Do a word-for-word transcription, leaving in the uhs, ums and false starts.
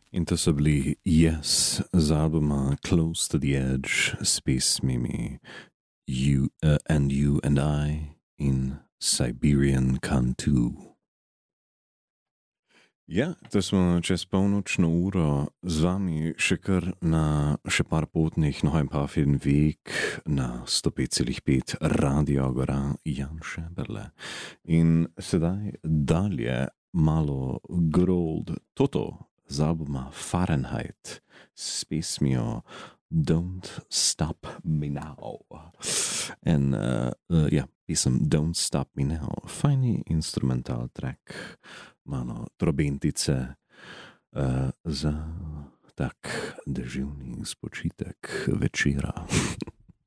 In to so bili Yes z albuma Close to the Edge s pesmimi You uh, and You and I in Siberian Cantu. Ja, to smo čez polnočno uro z vami še kar na še par potnih, no in pa fin vek na sto pet celih pet Radio Agora Jan Šeberle. In sedaj dalje malo Grold Toto z albuma Fahrenheit s pesmijo Don't Stop Me Now. En uh, uh, ja, pesem Don't Stop Me Now, fajni instrumental track, malo trobentice uh, za tak deževni spočitek večera.